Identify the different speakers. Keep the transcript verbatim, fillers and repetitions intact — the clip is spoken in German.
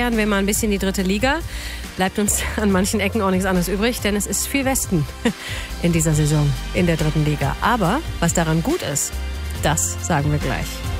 Speaker 1: feiern wir mal ein bisschen die dritte Liga. Bleibt uns an manchen Ecken auch nichts anderes übrig, denn es ist viel Westen in dieser Saison in der dritten Liga. Aber was daran gut ist, das sagen wir gleich.